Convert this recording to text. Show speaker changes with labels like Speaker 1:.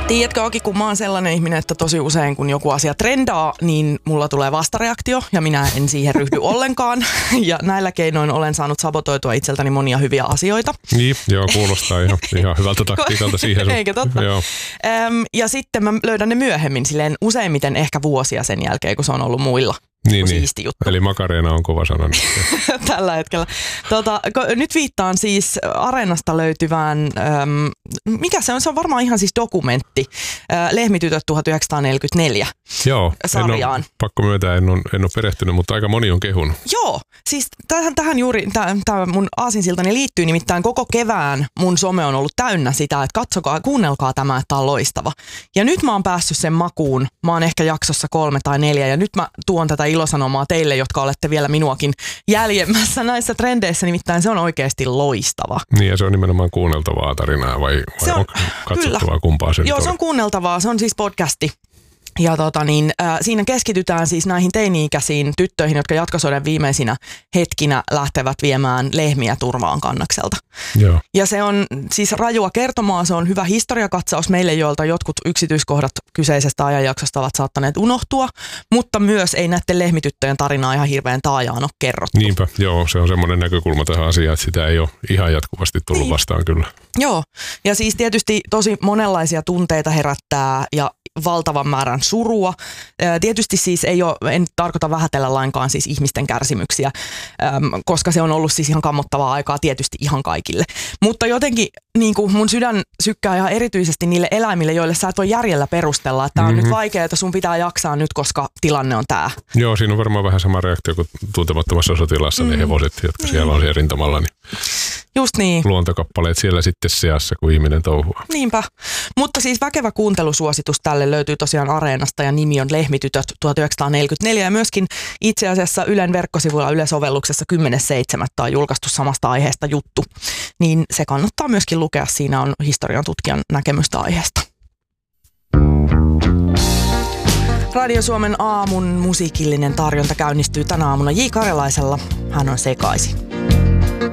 Speaker 1: Tiedätkö, Aki, kun mä oon sellainen ihminen, että tosi usein kun joku asia trendaa, niin mulla tulee vastareaktio ja minä en siihen ryhdy ollenkaan. Ja näillä keinoin olen saanut sabotoitua itseltäni monia hyviä asioita.
Speaker 2: Niin, joo, kuulostaa ihan hyvältä taktiikalta siihen.
Speaker 1: Eikä totta.
Speaker 2: Joo.
Speaker 1: Ja sitten mä löydän ne myöhemmin, silleen useimmiten ehkä vuosia sen jälkeen, kun se on ollut muilla.
Speaker 2: Niin.
Speaker 1: Siisti juttu.
Speaker 2: Eli makareena on kova sana.
Speaker 1: Tällä hetkellä. Nyt viittaan siis Areenasta löytyvään, mikä se on? Se on varmaan ihan siis dokumentti. Lehmitytöt 1944
Speaker 2: Joo,
Speaker 1: sarjaan.
Speaker 2: Pakko myöntää, en ole perehtynyt, mutta aika moni on kehun.
Speaker 1: Joo, siis tähän juuri tämä mun aasinsiltani liittyy, nimittäin koko kevään mun some on ollut täynnä sitä, että katsokaa, kuunnelkaa tämä, että tämä on loistava. Ja nyt mä oon päässyt sen makuun, mä oon ehkä jaksossa 3 tai 4 ja nyt mä tuon tätä ilosanomaa teille, jotka olette vielä minuakin jäljemmässä näissä trendeissä, nimittäin se on oikeasti loistava.
Speaker 2: Niin ja se on nimenomaan kuunneltavaa tarinaa vai on katsottavaa kyllä. Kumpaa se
Speaker 1: Joo, se on kuunneltavaa, se on siis podcasti. Ja siinä keskitytään siis näihin teini-ikäisiin tyttöihin, jotka jatkosodan viimeisinä hetkinä lähtevät viemään lehmiä turvaan kannakselta.
Speaker 2: Joo.
Speaker 1: Ja se on siis rajua kertomaa, se on hyvä historiakatsaus meille, joilta jotkut yksityiskohdat kyseisestä ajanjaksosta ovat saattaneet unohtua, mutta myös ei näiden lehmityttöjen tarinaa ihan hirveän taajaan ole kerrottu.
Speaker 2: Niinpä, joo, se on semmoinen näkökulma tähän asiaan, että sitä ei ole ihan jatkuvasti tullut vastaan kyllä.
Speaker 1: Joo, ja siis tietysti tosi monenlaisia tunteita herättää ja valtavan määrän surua. Tietysti siis en tarkoita vähätellä lainkaan siis ihmisten kärsimyksiä, koska se on ollut siis ihan kammottavaa aikaa tietysti ihan kaikille. Mutta jotenkin niin kuin mun sydän sykkää ihan erityisesti niille eläimille, joille sä et voi järjellä perustella, että tämä on nyt vaikeaa, että sun pitää jaksaa nyt, koska tilanne on tämä.
Speaker 2: Joo, siinä on varmaan vähän sama reaktio kuin Tuntemattomassa sotilassa ne hevoset, jotka siellä on siellä rintamalla. Niin
Speaker 1: just niin.
Speaker 2: Luontokappaleet siellä sitten seassa, kun ihminen touhua.
Speaker 1: Niinpä. Mutta siis väkevä kuuntelusuositus tälle löytyy tosiaan Areenasta ja nimi on Lehmitytöt 1944 ja myöskin itse asiassa Ylen verkkosivuilla Yle-sovelluksessa 10.7. on julkaistu samasta aiheesta juttu. Niin se kannattaa myöskin lukea. Siinä on historian tutkijan näkemystä aiheesta. Radio Suomen aamun musiikillinen tarjonta käynnistyy tänä aamuna J. Karjalaisella. Hän on sekaisin.